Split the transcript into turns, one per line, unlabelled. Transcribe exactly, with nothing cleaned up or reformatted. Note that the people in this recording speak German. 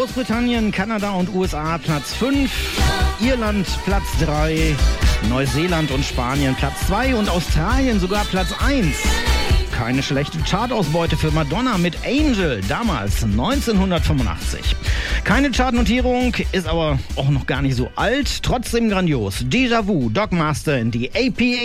Großbritannien, Kanada und U S A Platz fünf, Irland Platz drei, Neuseeland und Spanien Platz zwei und Australien sogar Platz eins. Keine schlechte Chartausbeute für Madonna mit Angel, damals neunzehnhundertfünfundachtzig. Keine Chartnotierung, ist aber auch noch gar nicht so alt, trotzdem grandios. Déjà Vu, Dogmaster in die A P